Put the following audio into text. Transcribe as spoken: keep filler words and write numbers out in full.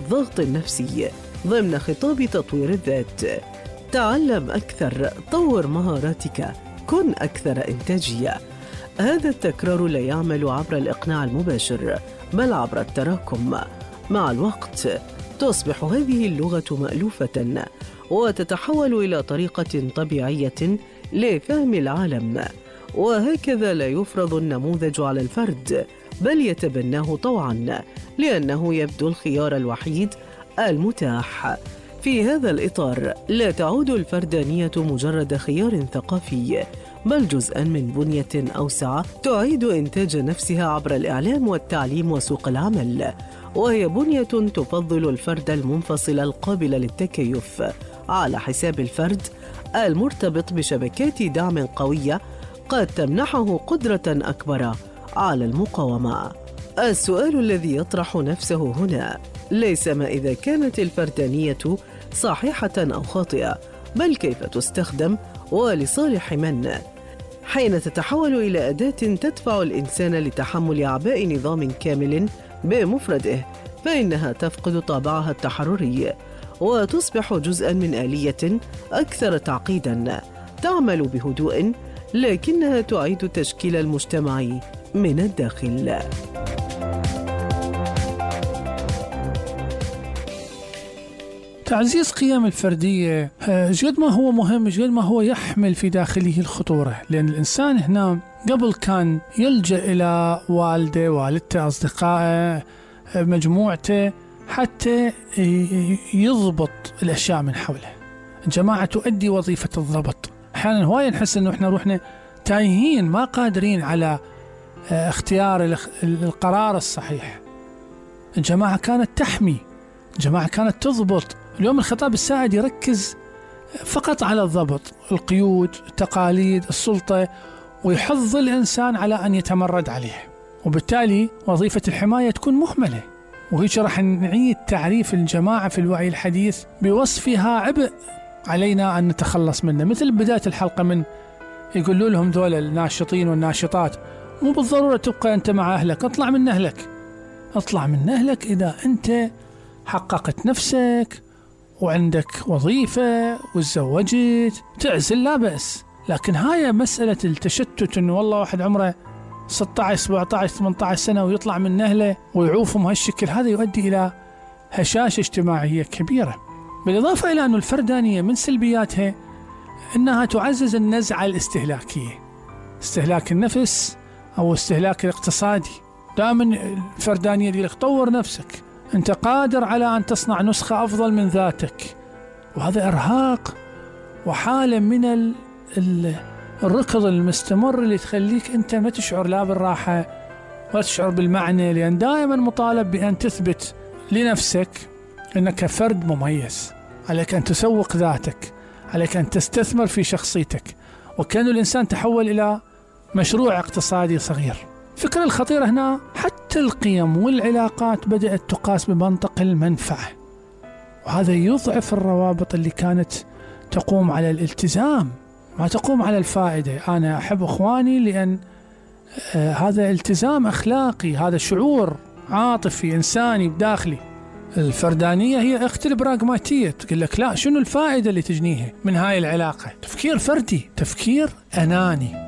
الضغط النفسي ضمن خطاب تطوير الذات. تعلم أكثر، طور مهاراتك، كن أكثر إنتاجية. هذا التكرار لا يعمل عبر الإقناع المباشر بل عبر التراكم. مع الوقت تصبح هذه اللغة مألوفة وتتحول إلى طريقة طبيعية لفهم العالم، وهكذا لا يفرض النموذج على الفرد بل يتبناه طوعا لأنه يبدو الخيار الوحيد المتاح. في هذا الإطار لا تعود الفردانية مجرد خيار ثقافي بل جزءاً من بنية أوسع تعيد إنتاج نفسها عبر الإعلام والتعليم وسوق العمل، وهي بنية تفضل الفرد المنفصل القابل للتكيف على حساب الفرد المرتبط بشبكات دعم قوية قد تمنحه قدرة أكبر على المقاومة. السؤال الذي يطرح نفسه هنا ليس ما إذا كانت الفردانية صحيحة أو خاطئة، بل كيف تستخدم ولصالح من. حين تتحول إلى أداة تدفع الإنسان لتحمل أعباء نظام كامل بمفرده فإنها تفقد طابعها التحرري وتصبح جزءاً من آلية أكثر تعقيداً تعمل بهدوء لكنها تعيد تشكيل المجتمع من الداخل. تعزيز قيم الفردية جد ما هو مهم، جد ما هو يحمل في داخله الخطورة، لأن الإنسان هنا قبل كان يلجأ إلى والده، والدته، أصدقائه، مجموعته حتى يضبط الأشياء من حوله. الجماعة تؤدي وظيفة الضبط. أحيانا هواي نحس أنه إحنا روحنا تايهين ما قادرين على اختيار القرار الصحيح. الجماعة كانت تحمي، الجماعة كانت تضبط. اليوم الخطاب السائد يركز فقط على الضبط، القيود، التقاليد، السلطة، ويحض الإنسان على أن يتمرد عليه، وبالتالي وظيفة الحماية تكون مهملة. وهيك راح نعيد تعريف الجماعة في الوعي الحديث بوصفها عبء علينا أن نتخلص منه. مثل بداية الحلقة من يقولوا لهم دول الناشطين والناشطات مو بالضرورة تبقى أنت مع أهلك، اطلع من أهلك. اطلع من أهلك إذا أنت حققت نفسك وعندك وظيفة وتزوجت تعزل لا بأس. لكن هاي مسألة التشتت، إنه والله واحد عمره ستة عشر سبعة عشر ثمانية عشر سنة ويطلع من أهله ويعوفهم هالشكل، هذا يؤدي إلى هشاشة اجتماعية كبيرة. بالإضافة إلى أن الفردانية من سلبياتها أنها تعزز النزعة الاستهلاكية، استهلاك النفس أو استهلاك الاقتصادي. دائما الفردانية دي لك طور نفسك، أنت قادر على أن تصنع نسخة أفضل من ذاتك، وهذا إرهاق وحالة من ال ال الركض المستمر اللي تخليك أنت ما تشعر لا بالراحة ولا تشعر بالمعنى، لأن دائما مطالب بأن تثبت لنفسك أنك فرد مميز. عليك أن تسوق ذاتك، عليك أن تستثمر في شخصيتك، وكأن الإنسان تحول إلى مشروع اقتصادي صغير. الفكرة الخطيرة هنا حتى القيم والعلاقات بدأت تقاس بمنطق المنفعة، وهذا يضعف الروابط اللي كانت تقوم على الالتزام ما تقوم على الفائدة. أنا أحب أخواني لأن آه هذا التزام أخلاقي، هذا شعور عاطفي إنساني بداخلي. الفردانية هي أخت البراغماتية، تقول لك لا، شنو الفائدة اللي تجنيها من هاي العلاقة؟ تفكير فردي، تفكير أناني.